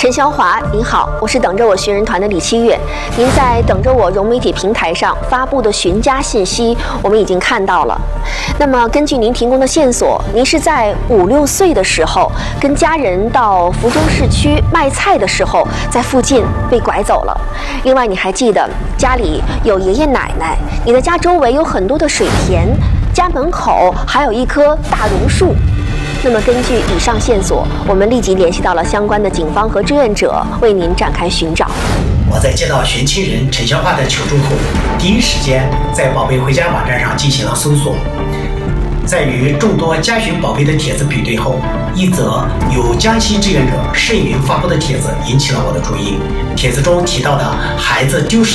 陈潇华，您好，我是等着我寻人团的李七月。您在等着我融媒体平台上发布的寻家信息，我们已经看到了。那么，根据您提供的线索，您是在5、6岁的时候，跟家人到福州市区卖菜的时候，在附近被拐走了。另外，你还记得家里有爷爷奶奶，你的家周围有很多的水田，家门口还有一棵大榕树。那么根据以上线索，我们立即联系到了相关的警方和志愿者，为您展开寻找。 我在接到寻亲人陈潇华的求助后，第一时间在宝贝回家网站上进行了搜索。在与众多家寻宝贝的帖子比对后，一则由江西志愿者盛云发布的帖子引起了我的注意。帖子中提到的孩子丢失